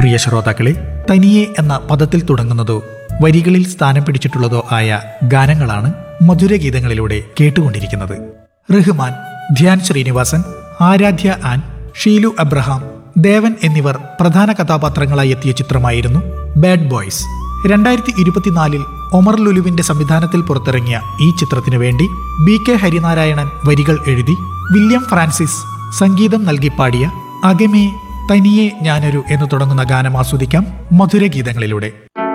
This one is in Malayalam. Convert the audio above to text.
പ്രിയ ശ്രോതാക്കളെ, തനിയെ എന്ന പദത്തിൽ തുടങ്ങുന്നതോ വരികളിൽ സ്ഥാനം പിടിച്ചിട്ടുള്ളതോ ആയ ഗാനങ്ങളാണ് മധുരഗീതങ്ങളിലൂടെ കേട്ടുകൊണ്ടിരിക്കുന്നത്. റഹ്മാൻ, ധ്യാൻ ശ്രീനിവാസൻ, ആരാധ്യ ആൻ, ഷീലു അബ്രഹാം, ദേവൻ എന്നിവർ പ്രധാന കഥാപാത്രങ്ങളായി എത്തിയ ചിത്രമായിരുന്നു ബാഡ് ബോയ്സ്. 2024 ഒമർ ലുലുവിന്റെ സംവിധാനത്തിൽ പുറത്തിറങ്ങിയ ഈ ചിത്രത്തിനു വേണ്ടി BK ഹരിനാരായണൻ വരികൾ എഴുതി വില്യം ഫ്രാൻസിസ് സംഗീതം നൽകി പാടിയ അകമേ തനിയെ ഞാനൊരു എന്ന് തുടങ്ങുന്ന ഗാനം ആസ്വദിക്കാം മധുരഗീതങ്ങളിലൂടെ.